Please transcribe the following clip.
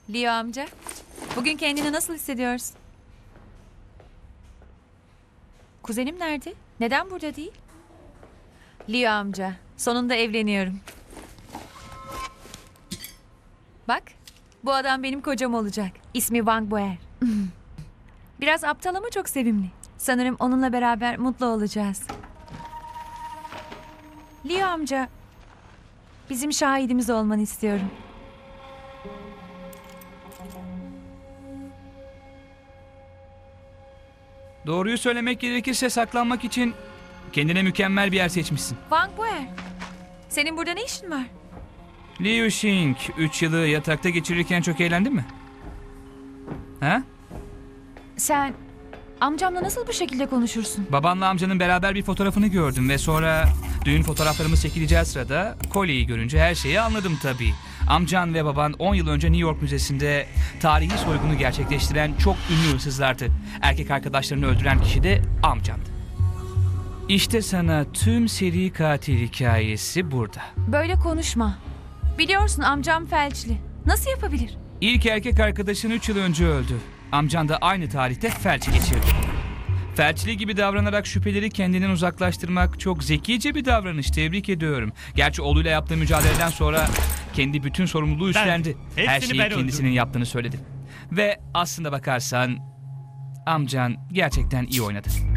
Leo amca, bugün kendini nasıl hissediyorsun? Kuzenim nerede? Neden burada değil? Leo amca, sonunda evleniyorum. Bak, bu adam benim kocam olacak. İsmi Wang Boer. Biraz aptal ama çok sevimli. Sanırım onunla beraber mutlu olacağız. Leo amca, bizim şahidimiz olmanı istiyorum. Doğruyu söylemek gerekirse saklanmak için kendine mükemmel bir yer seçmişsin. Wang Boer, senin burada ne işin var? Liu Xing, 3 yılı yatakta geçirirken çok eğlendin mi? Ha? Sen amcamla nasıl bu şekilde konuşursun? Babanla amcanın beraber bir fotoğrafını gördüm ve sonra düğün fotoğraflarımız çekileceği sırada kolyeyi görünce her şeyi anladım tabii. Amcan ve baban 10 yıl önce New York Müzesi'nde tarihi soygunu gerçekleştiren çok ünlü hırsızlardı. Erkek arkadaşlarını öldüren kişi de amcandı. İşte sana tüm seri katil hikayesi burada. Böyle konuşma. Biliyorsun amcam felçli. Nasıl yapabilir? İlk erkek arkadaşın 3 yıl önce öldü. Amcan da aynı tarihte felç geçirdi. Felçli gibi davranarak şüpheleri kendinden uzaklaştırmak çok zekice bir davranış. Tebrik ediyorum. Gerçi oğluyla yaptığı mücadeleden sonra kendi bütün sorumluluğu üstlendi. Her hepsini şeyi ben kendisinin öldürdüm. yaptığını söyledi. Ve aslında bakarsan amcan gerçekten iyi oynadı.